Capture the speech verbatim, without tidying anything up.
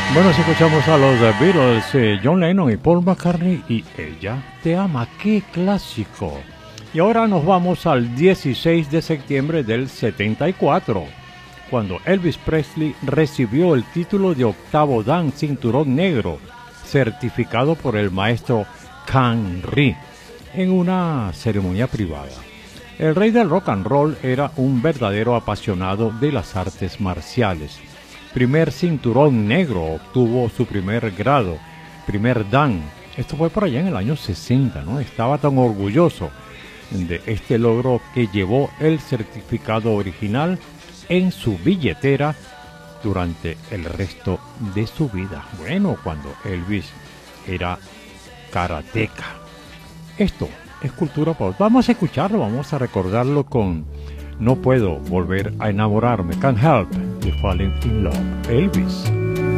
Bueno, si escuchamos a los Beatles, eh, John Lennon y Paul McCartney y Ella te ama, qué clásico. Y ahora nos vamos al dieciséis de septiembre del setenta y cuatro, cuando Elvis Presley recibió el título de octavo dan cinturón negro, certificado por el maestro Kang Ri, en una ceremonia privada. El rey del rock and roll era un verdadero apasionado de las artes marciales. Primer cinturón negro, obtuvo su primer grado, primer dan. Esto fue por allá en el año sesenta, ¿no? Estaba tan orgulloso de este logro que llevó el certificado original en su billetera durante el resto de su vida. Bueno, cuando Elvis era karateca. Esto es cultura pop. Vamos a escucharlo, vamos a recordarlo con No puedo volver a enamorarme. Can't help you falling in love. Elvis.